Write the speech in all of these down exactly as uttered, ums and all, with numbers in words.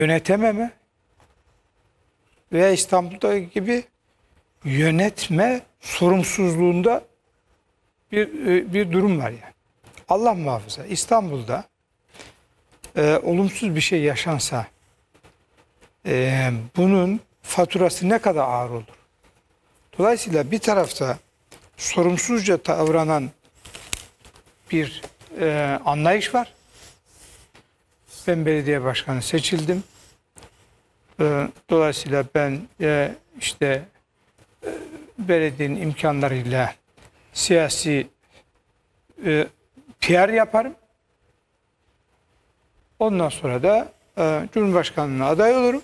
yönetememe veya İstanbul'daki gibi yönetme sorumsuzluğunda bir bir durum var yani. Allah muhafaza İstanbul'da e, olumsuz bir şey yaşansa e, bunun faturası ne kadar ağır olur? Dolayısıyla bir tarafta sorumsuzca davranan bir e, anlayış var. Ben belediye başkanı seçildim. E, dolayısıyla ben e, işte e, belediyenin imkanlarıyla siyasi e, P R yaparım. Ondan sonra da e, Cumhurbaşkanlığına aday olurum.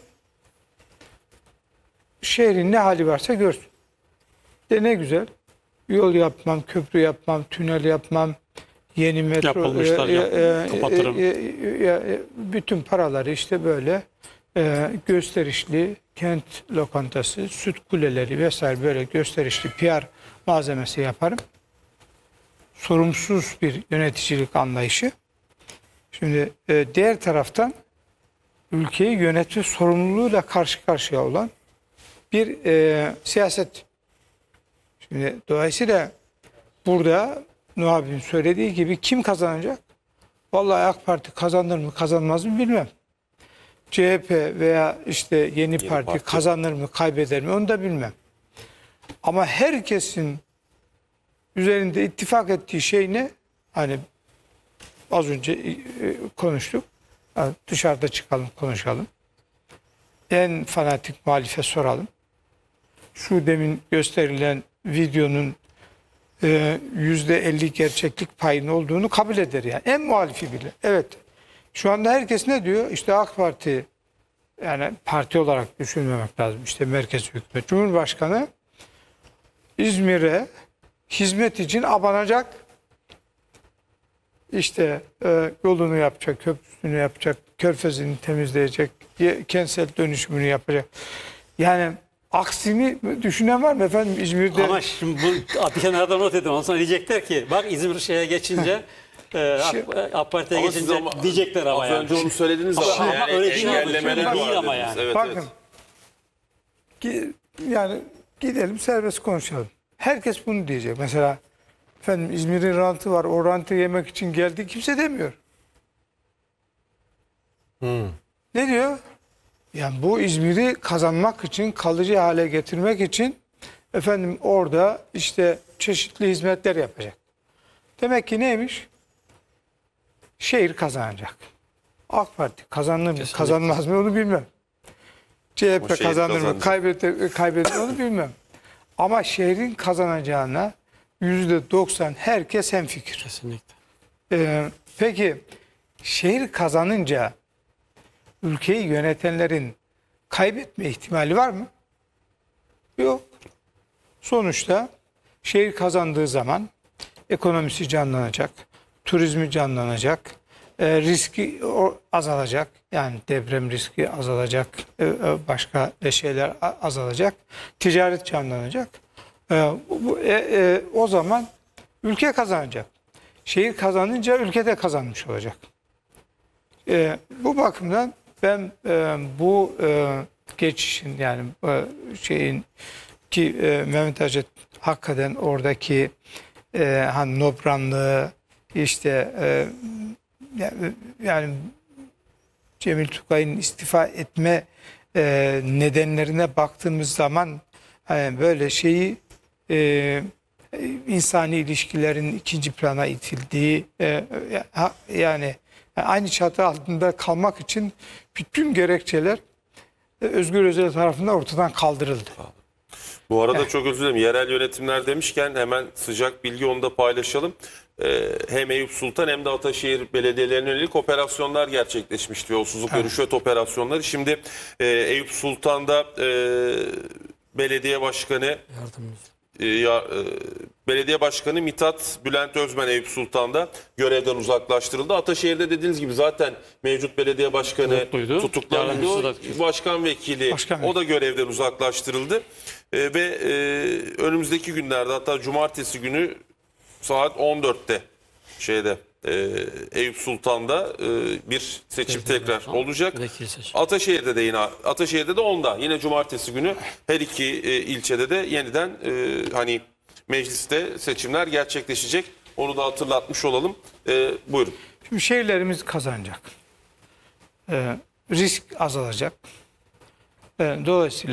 Şehrin ne hali varsa görsün. De ne güzel. Yol yapmam, köprü yapmam, tünel yapmam, yeni metro yapılmışlar, e, yap, e, kapatırım. E, e, e, bütün paraları işte böyle e, gösterişli kent lokantası, süt kuleleri vesaire böyle gösterişli P R malzemesi yaparım. Sorumsuz bir yöneticilik anlayışı. Şimdi e, diğer taraftan ülkeyi yönetme sorumluluğuyla karşı karşıya olan bir e, siyaset. Şimdi dolayısıyla burada Nuh abinin söylediği gibi kim kazanacak? Vallahi AK Parti kazanır mı kazanmaz mı bilmem. C H P veya işte Yeni, Yeni Parti, Parti kazanır mı kaybeder mi onu da bilmem. Ama herkesin üzerinde ittifak ettiği şey ne? Hani az önce konuştuk. Dışarıda çıkalım konuşalım. En fanatik muhalife soralım. Şu demin gösterilen videonun yüzde elli gerçeklik payının olduğunu kabul eder yani. En muhalifi bile. Evet. Şu anda herkes ne diyor? İşte AK Parti, yani parti olarak düşünmemek lazım. İşte merkez hükümet. Cumhurbaşkanı İzmir'e hizmet için abanacak. İşte e, yolunu yapacak, köprüsünü yapacak, körfezini temizleyecek, kentsel dönüşümünü yapacak. Yani aksini düşünen var mı efendim İzmir'de? Ama şimdi bu bir kenarda not edin. Ondan sonra diyecekler ki bak İzmir şeye geçince e, AK Parti'ye geçince ama, diyecekler ama az yani. önce onu söylediniz ama, ama yani öyle değil, engellemeler değil var ama dediniz. yani. Evet, Bakın evet. Yani gidelim serbest konuşalım. Herkes bunu diyecek. Mesela efendim İzmir'in rantı var. O rantı yemek için geldi. Kimse demiyor. Hmm. Ne diyor? Yani bu İzmir'i kazanmak için, kalıcı hale getirmek için efendim orada işte çeşitli hizmetler yapacak. Demek ki neymiş? Şehir kazanacak. AK Parti kazanır mı, kazanmaz mı onu bilmem. C H P kazanır mı, kaybeder, kaybeder onu bilmem. Ama şehrin kazanacağına yüzde doksan herkes hemfikir. Kesinlikle. Ee, peki şehir kazanınca ülkeyi yönetenlerin kaybetme ihtimali var mı? Yok. Sonuçta şehir kazandığı zaman ekonomisi canlanacak, turizmi canlanacak, e, riski azalacak. Yani deprem riski azalacak, e, başka şeyler azalacak, ticaret canlanacak. E, bu, e, e, o zaman ülke kazanacak. Şehir kazanınca ülke de kazanmış olacak. E, bu bakımdan ben e, bu e, geçişin yani e, şeyin ki e, Mehmet Acet hakikaten oradaki e, hani nobranlığı işte e, yani Cemil Tukay'ın istifa etme e, nedenlerine baktığımız zaman yani böyle şeyi e, insani ilişkilerin ikinci plana itildiği e, yani aynı çatı altında kalmak için bütün gerekçeler Özgür Özel tarafından ortadan kaldırıldı. Bu arada evet. Çok özür dilerim. Yerel yönetimler demişken hemen sıcak bilgi onu da paylaşalım. Ee, hem Eyüp Sultan hem de Ataşehir belediyelerine yönelik operasyonlar gerçekleşmişti. Yolsuzluk evet. ve rüşvet operasyonları. Şimdi e, Eyüp Sultan'da e, belediye başkanı e, ya, e, belediye başkanı Mithat Bülent Özmen Eyüp Sultan'da görevden uzaklaştırıldı. Ataşehir'de dediğiniz gibi zaten mevcut belediye başkanı tutuklandı. tutuklandı. Başkan vekili başkan o da görevden uzaklaştırıldı. E, ve e, önümüzdeki günlerde hatta cumartesi günü saat on dörtte şeyde e, Eyüp Sultan'da e, bir seçim tekrar olacak. Vekil seçim. Ataşehir'de de yine Ataşehir'de de onda yine cumartesi günü her iki e, ilçede de yeniden e, hani mecliste seçimler gerçekleşecek. Onu da hatırlatmış olalım. E, buyurun. Şimdi şehirlerimiz kazanacak. Ee, risk azalacak. Ee, dolayısıyla